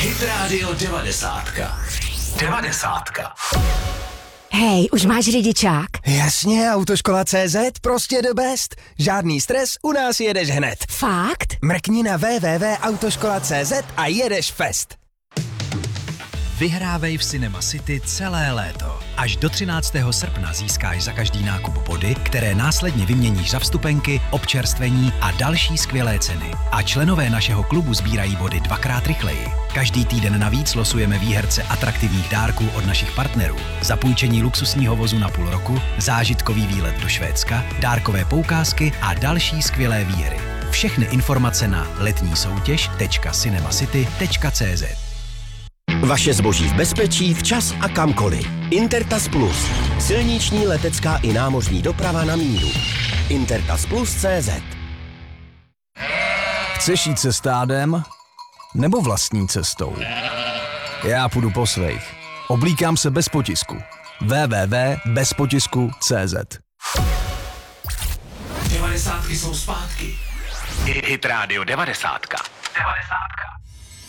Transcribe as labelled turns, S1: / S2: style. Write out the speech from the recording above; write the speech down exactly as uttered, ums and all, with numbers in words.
S1: Hit Radio devadesátka. Devadesátka.
S2: Hej, už máš řidičák?
S3: Jasně, Autoškola C Z, prostě the best. Žádný stres, u nás jedeš hned.
S2: Fakt?
S3: Mrkni na w w w tečka autoškola tečka c z a jedeš fest.
S4: Vyhrávej v Cinema City celé léto. Až do třináctého srpna získáš za každý nákup body, které následně vyměníš za vstupenky, občerstvení a další skvělé ceny. A členové našeho klubu sbírají body dvakrát rychleji. Každý týden navíc losujeme výherce atraktivních dárků od našich partnerů. Zapůjčení luxusního vozu na půl roku, zážitkový výlet do Švédska, dárkové poukázky a další skvělé výhry. Všechny informace na letní soutěž tečka cinemacity tečka c z.
S5: Vaše zboží v bezpečí, včas a kamkoliv. Intertas Plus. Silniční, letecká i námořní doprava na míru. Intertas Plus tečka c z.
S6: Chceš jít se stádem? Nebo vlastní cestou? Já půjdu po svých. Oblíkám se bez potisku. w w w tečka bez potisku tečka c z.
S1: Devadesátky jsou zpátky. Hit Radio devadesátka. Devadesátka.